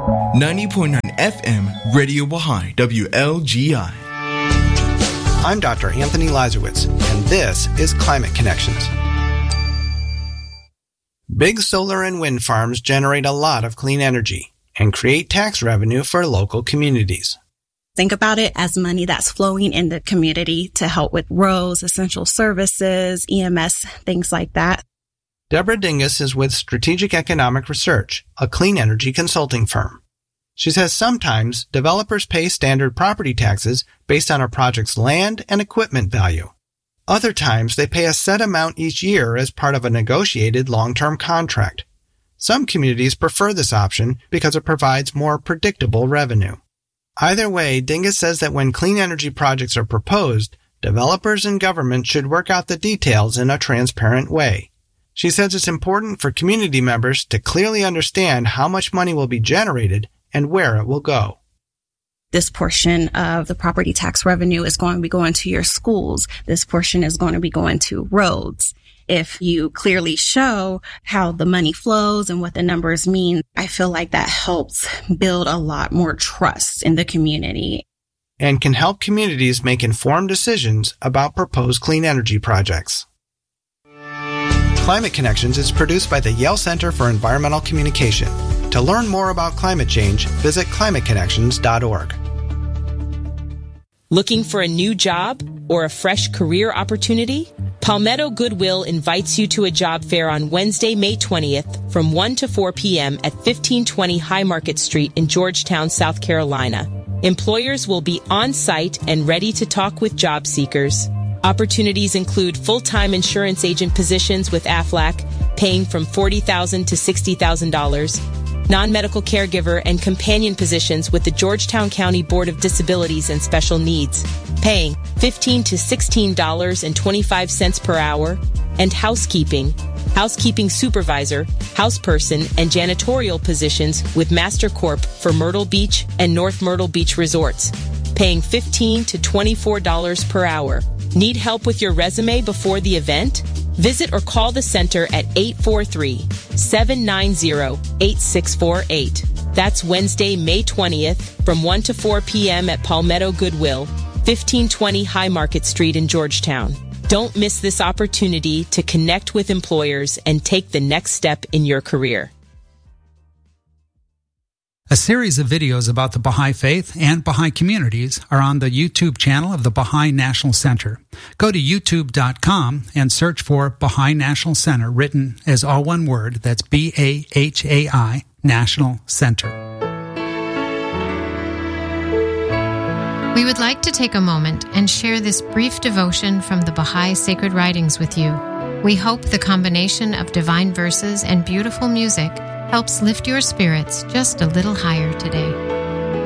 90.9 FM, Radio Baha'i, WLGI. I'm Dr. Anthony Lazarowitz, and this is Climate Connections. Big solar and wind farms generate a lot of clean energy and create tax revenue for local communities. Think about it as money that's flowing in the community to help with roads, essential services, EMS, things like that. Deborah Dingus is with Strategic Economic Research, a clean energy consulting firm. She says sometimes developers pay standard property taxes based on a project's land and equipment value. Other times they pay a set amount each year as part of a negotiated long-term contract. Some communities prefer this option because it provides more predictable revenue. Either way, Dingus says that when clean energy projects are proposed, developers and government should work out the details in a transparent way. She says it's important for community members to clearly understand how much money will be generated and where it will go. This portion of the property tax revenue is going to be going to your schools. This portion is going to be going to roads. If you clearly show how the money flows and what the numbers mean, I feel like that helps build a lot more trust in the community. And can help communities make informed decisions about proposed clean energy projects. Climate Connections is produced by the Yale Center for Environmental Communication. To learn more about climate change, visit climateconnections.org. Looking for a new job or a fresh career opportunity? Palmetto Goodwill invites you to a job fair on Wednesday, May 20th from 1 to 4 p.m. at 1520 High Market Street in Georgetown, South Carolina. Employers will be on site and ready to talk with job seekers. Opportunities include full-time insurance agent positions with Aflac, paying from $40,000 to $60,000, non-medical caregiver and companion positions with the Georgetown County Board of Disabilities and Special Needs, paying $15 to $16.25 per hour, and housekeeping supervisor, houseperson, and janitorial positions with MasterCorp for Myrtle Beach and North Myrtle Beach resorts, paying $15 to $24 per hour. Need help with your resume before the event? Visit or call the center at 843-790-8648. That's Wednesday, May 20th from 1 to 4 p.m. at Palmetto Goodwill, 1520 High Market Street in Georgetown. Don't miss this opportunity to connect with employers and take the next step in your career. A series of videos about the Baha'i Faith and Baha'i communities are on the YouTube channel of the Baha'i National Center. Go to youtube.com and search for Baha'i National Center, written as all one word. That's BAHAI National Center. We would like to take a moment and share this brief devotion from the Baha'i Sacred Writings with you. We hope the combination of divine verses and beautiful music helps lift your spirits just a little higher today.